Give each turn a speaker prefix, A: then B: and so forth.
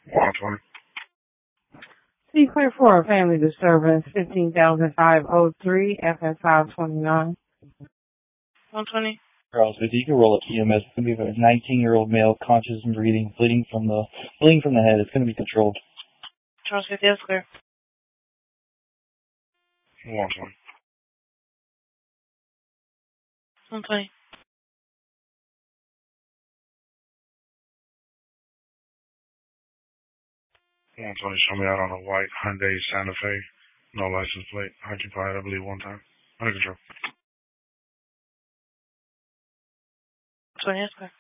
A: 120.
B: See, clear for a family disturbance, 15,503, FS 529.
C: 120.
D: Charles, if you can roll up EMS, it's going to be a 19-year-old male, conscious and breathing, bleeding from the head. It's going to be controlled.
C: Charles 50, that's clear.
A: 120.
C: 120.
A: 120, show me out on a white Hyundai Santa Fe. No license plate. Occupied, I believe, one time. Under control.
C: 20, that's clear.